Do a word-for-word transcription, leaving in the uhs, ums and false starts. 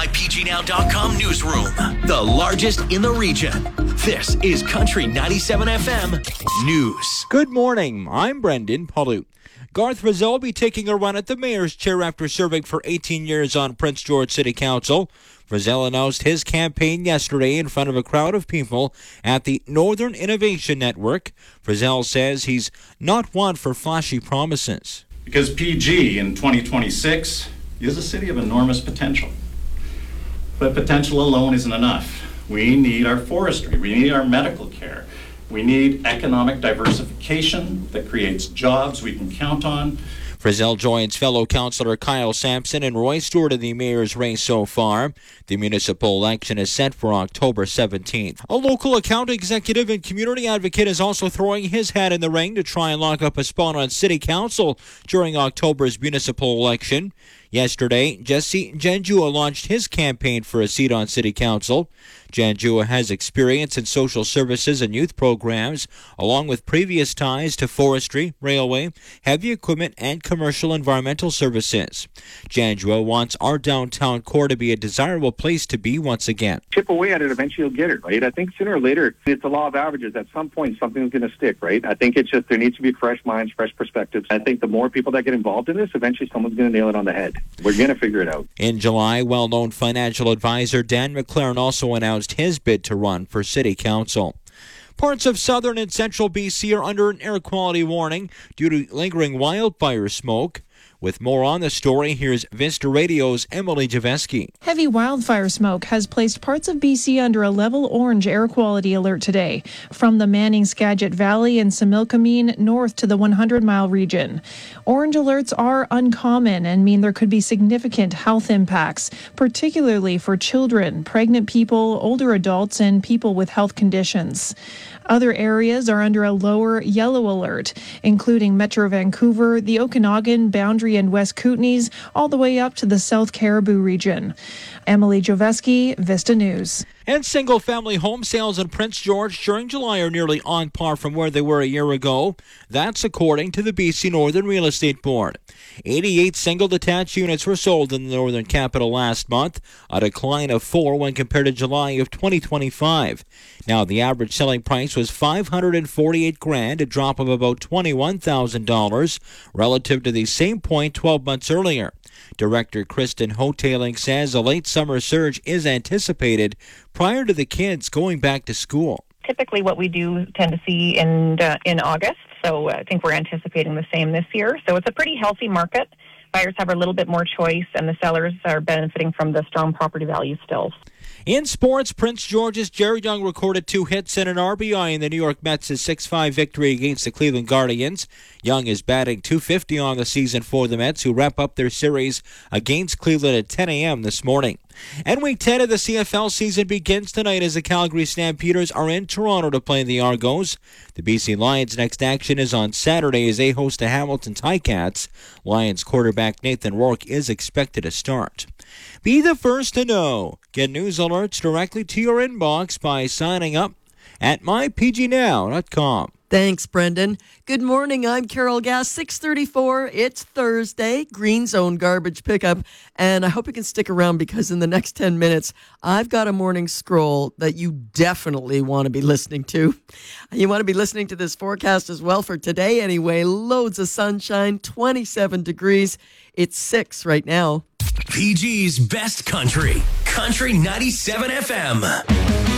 my p g now dot com newsroom, the largest in the region. This is Country ninety-seven F M News. Good morning. I'm Brendan Palu. Garth Frazell will be taking a run at the mayor's chair after serving for eighteen years on Prince George City Council. Frazell announced his campaign yesterday in front of a crowd of people at the Northern Innovation Network. Frazell says he's not one for flashy promises. Because P G in twenty twenty-six is a city of enormous potential. But potential alone isn't enough. We need our forestry, we need our medical care, we need economic diversification that creates jobs we can count on. Frazell joins fellow councillor Kyle Sampson and Roy Stewart in the mayor's race so far. The municipal election is set for October seventeenth. A local account executive and community advocate is also throwing his hat in the ring to try and lock up a spot on city council during October's municipal election. Yesterday, Jesse Janjua launched his campaign for a seat on city council. Janjua has experience in social services and youth programs, along with previous ties to forestry, railway, heavy equipment, and commercial environmental services. Janjua wants our downtown core to be a desirable place to be once again. Chip away at it, eventually you'll get it, right? I think sooner or later, it's the law of averages. At some point, something's going to stick, right? I think it's just there needs to be fresh minds, fresh perspectives. I think the more people that get involved in this, eventually someone's going to nail it on the head. We're going to figure it out. In July, well-known financial advisor Dan McLaren also announced his bid to run for city council. Parts of southern and central B C are under an air quality warning due to lingering wildfire smoke. With more on the story, here's Vista Radio's Emily Javeski. Heavy wildfire smoke has placed parts of B C under a level orange air quality alert today, from the Manning-Skagit Valley and Similkameen north to the hundred mile region. Orange alerts are uncommon and mean there could be significant health impacts, particularly for children, pregnant people, older adults, and people with health conditions. Other areas are under a lower yellow alert, including Metro Vancouver, the Okanagan, Boundary, and West Kootenays, all the way up to the South Caribou region. Emily Joveski, Vista News. And single-family home sales in Prince George during July are nearly on par from where they were a year ago. That's according to the B C Northern Real Estate Board. eighty-eight single-detached units were sold in the Northern Capital last month, a decline of four when compared to July of twenty twenty-five. Now, the average selling price was five hundred forty-eight grand, a drop of about twenty-one thousand dollars relative to the same point twelve months earlier. Director Kristen Hoteling says a late summer surge is anticipated prior to the kids going back to school. Typically what we do tend to see in uh, in August, so I think we're anticipating the same this year. So it's a pretty healthy market. Buyers have a little bit more choice, and the sellers are benefiting from the strong property values still. In sports, Prince George's Jerry Young recorded two hits and an R B I in the New York Mets' six five victory against the Cleveland Guardians. Young is batting two fifty on the season for the Mets, who wrap up their series against Cleveland at ten a.m. this morning. And week ten of the C F L season begins tonight as the Calgary Stampeders are in Toronto to play the Argos. The B C Lions' next action is on Saturday as they host the Hamilton Ticats. Lions quarterback Nathan Rourke is expected to start. Be the first to know. Get news alerts directly to your inbox by signing up at my p g now dot com. Thanks, Brendan. Good morning. I'm Carol Gass. six thirty-four. It's Thursday. Green Zone garbage pickup. And I hope you can stick around because in the next ten minutes, I've got a morning scroll that you definitely want to be listening to. You want to be listening to this forecast as well for today anyway. Loads of sunshine, twenty-seven degrees. It's six right now. P G's Best Country, Country ninety-seven F M.